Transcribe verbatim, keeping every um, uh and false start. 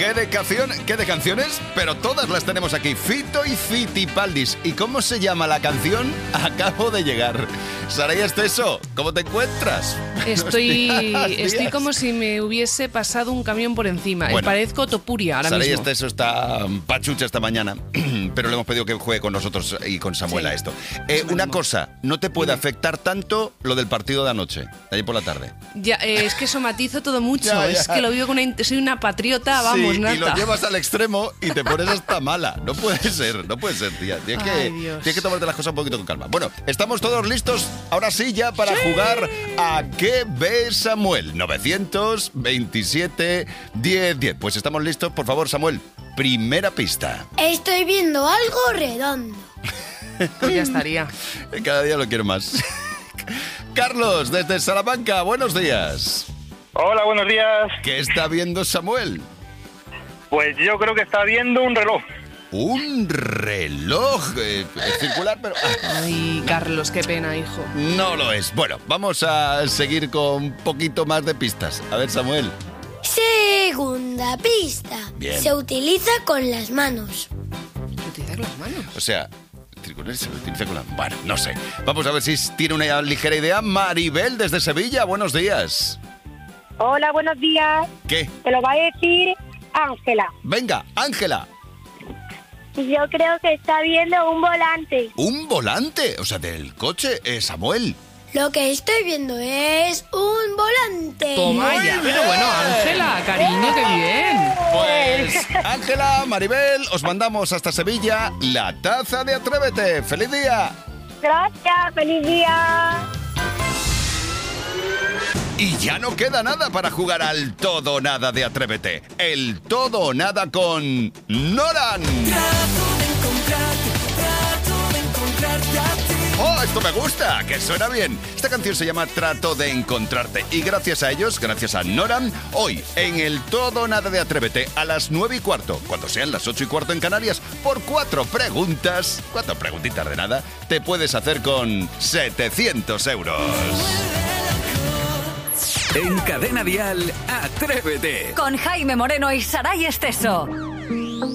¿Qué de, canción, ¿Qué de canciones? Pero todas las tenemos aquí. Fito y Fitipaldis. ¿Y cómo se llama la canción? Acabo de llegar. Saray Esteso, ¿cómo te encuentras? Estoy, Buenos días. estoy como si me hubiese pasado un camión por encima. Bueno, Parezco Topuria ahora Saray mismo. Esteso está pachucha esta mañana, pero le hemos pedido que juegue con nosotros y con Samuel Sí. a esto. Eh, una cosa, no te puede Dime. afectar tanto lo del partido de anoche, de ayer por la tarde. Ya, eh, es que somatizo todo mucho. Ya, ya. Es que lo vivo con una... in- Soy una patriota, vamos, sí, nata. y lo llevas al extremo y te pones hasta mala. No puede ser, no puede ser, tía. Tienes, Ay, que, Dios. tienes que tomarte las cosas un poquito con calma. Bueno, estamos todos listos ahora sí ya para jugar a ¿Qué ve Samuel? nueve veintisiete diez diez. Pues estamos listos, por favor, Samuel. Primera pista. Estoy viendo algo redondo. Pues ya estaría. Cada día lo quiero más. Carlos, desde Salamanca, buenos días. Hola, buenos días. ¿Qué está viendo Samuel? Pues yo creo que está viendo un reloj. Un reloj eh, circular, pero ah, Ay, Carlos, qué pena, hijo. no lo es. Bueno, vamos a seguir con un poquito más de pistas. A ver, Samuel. Segunda pista. Bien. Se utiliza con las manos. ¿Lo utilizas con las manos? O sea, circular se lo utiliza con la... Bueno, no sé. Vamos a ver si tiene una ligera idea. Maribel, desde Sevilla, buenos días. Hola, buenos días. ¿Qué? Te lo va a decir Ángela. Venga, Ángela. Yo creo que está viendo un volante. Un volante, o sea, del coche, eh, Samuel. Lo que estoy viendo es un volante. Toma Muy ya. bien. Pero bueno, Ángela, cariño, qué bien. Pues, Ángela, Maribel, os mandamos hasta Sevilla la taza de Atrévete. ¡Feliz día! Gracias, feliz día. Y ya no queda nada para jugar al todo o nada de Atrévete. El todo o nada con Noran. ¡Oh, esto me gusta! ¡Que suena bien! Esta canción se llama Trato de Encontrarte. Y gracias a ellos, gracias a Noran, hoy, en el todo o nada de Atrévete, a las nueve y cuarto, cuando sean las ocho y cuarto en Canarias, por cuatro preguntas, cuatro preguntitas de nada, te puedes hacer con setecientos euros. En Cadena Dial, Atrévete. Con Jaime Moreno y Saray Esteso.